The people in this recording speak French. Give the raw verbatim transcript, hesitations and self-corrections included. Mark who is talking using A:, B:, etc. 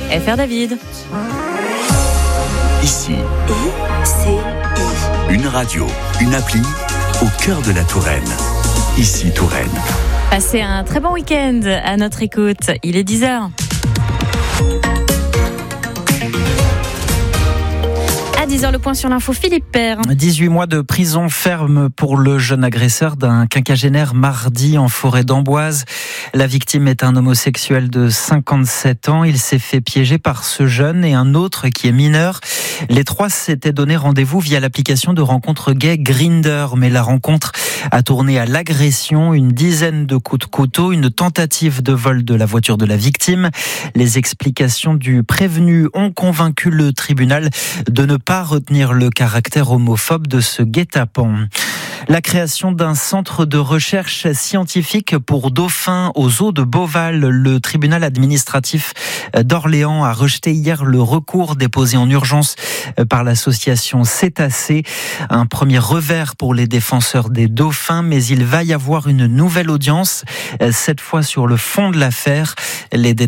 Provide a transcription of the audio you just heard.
A: F R David.
B: Ici,
C: I C I.
B: une radio, une appli au cœur de la Touraine. Ici Touraine.
A: Passez un très bon week-end à notre écoute. Il est dix heures. À dix heures, le point sur l'info, Philippe Père.
D: dix-huit mois de prison ferme pour le jeune agresseur d'un quinquagénaire mardi en forêt d'Amboise. La victime est un homosexuel de cinquante-sept ans. Il s'est fait piéger par ce jeune et un autre qui est mineur. Les trois s'étaient donné rendez-vous via l'application de rencontre gay Grindr, mais la rencontre a tourné à l'agression, une dizaine de coups de couteau, une tentative de vol de la voiture de la victime. Les explications du prévenu ont convaincu le tribunal de ne pas retenir le caractère homophobe de ce guet-apens. La création d'un centre de recherche scientifique pour dauphins aux eaux de Beauval. Le tribunal administratif d'Orléans a rejeté hier le recours déposé en urgence par l'association Cétacés. Un premier revers pour les défenseurs des dauphins, mais il va y avoir une nouvelle audience, cette fois sur le fond de l'affaire. Les